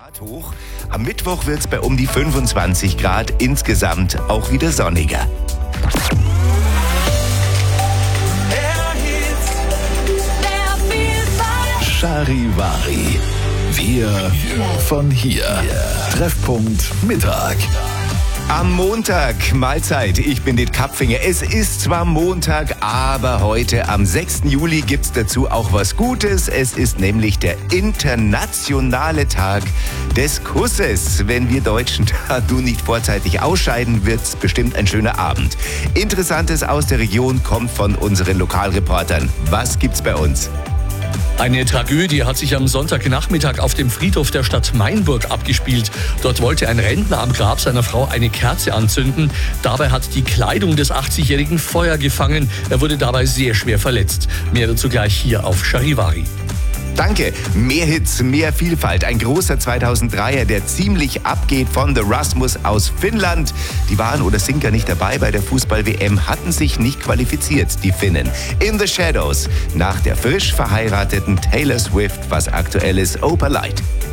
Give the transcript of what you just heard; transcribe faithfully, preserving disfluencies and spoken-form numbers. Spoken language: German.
Grad hoch. Am Mittwoch wird es bei um die fünfundzwanzig Grad, insgesamt auch wieder sonniger. Charivari. Wir von hier. Treffpunkt Mittag. Am Montag, Mahlzeit, ich bin Dit Kapfinger. Es ist zwar Montag, aber heute am sechsten Juli gibt's dazu auch was Gutes. Es ist nämlich der internationale Tag des Kusses. Wenn wir Deutschen da nun nicht vorzeitig ausscheiden, wird's bestimmt ein schöner Abend. Interessantes aus der Region kommt von unseren Lokalreportern. Was gibt's bei uns? Eine Tragödie hat sich am Sonntagnachmittag auf dem Friedhof der Stadt Mainburg abgespielt. Dort wollte ein Rentner am Grab seiner Frau eine Kerze anzünden. Dabei hat die Kleidung des achtzigjährigen Feuer gefangen. Er wurde dabei sehr schwer verletzt. Mehr dazu gleich hier auf Charivari. Danke. Mehr Hits, mehr Vielfalt. Ein großer zweitausenddreier, der ziemlich abgeht von The Rasmus aus Finnland. Die waren oder sind gar nicht dabei bei der Fußball-W M, hatten sich nicht qualifiziert, die Finnen. In the Shadows, nach der frisch verheirateten Taylor Swift, was aktuell ist, Opalite.